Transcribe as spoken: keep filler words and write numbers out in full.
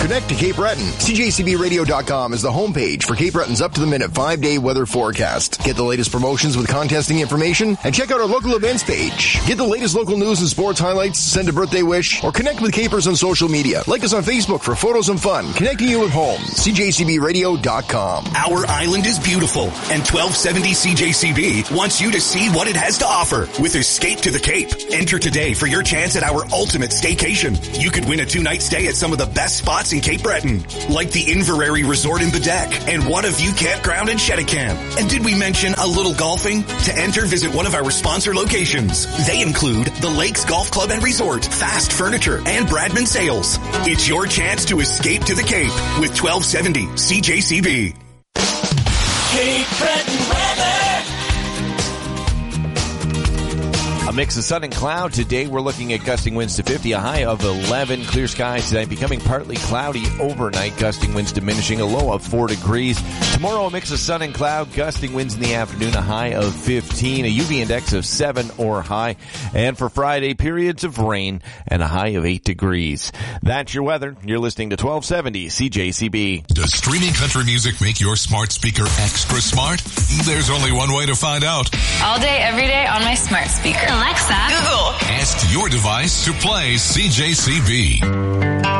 Connect to Cape Breton. C J C B radio dot com is the homepage for Cape Breton's up-to-the-minute five-day weather forecast. Get the latest promotions with contesting information and check out our local events page. Get the latest local news and sports highlights, send a birthday wish, or connect with Capers on social media. Like us on Facebook for photos and fun, connecting you with home. C J C B radio dot com. Our island is beautiful, and twelve seventy C J C B wants you to see what it has to offer with Escape to the Cape. Enter today for your chance at our ultimate staycation. You could win a two-night stay at some of the best spots in Cape Breton, like the Inverary Resort in Bedeck and What a View Campground in Cheticamp. And did we mention a little golfing? To enter, visit one of our sponsor locations. They include the Lakes Golf Club and Resort, Fast Furniture, and Bradman Sales. It's your chance to escape to the Cape with twelve seventy C J C B. Cape Breton weather. A mix of sun and cloud. Today we're looking at gusting winds to fifty, a high of eleven. Clear skies tonight, becoming partly cloudy overnight. Gusting winds diminishing, a low of four degrees. Tomorrow a mix of sun and cloud. Gusting winds in the afternoon, a high of fifteen. A U V index of seven or high. And for Friday, periods of rain and a high of eight degrees. That's your weather. You're listening to twelve seventy C J C B. Does streaming country music make your smart speaker extra smart? There's only one way to find out. All day, every day on my smart speaker. Alexa, Google. Ask your device to play C J C B.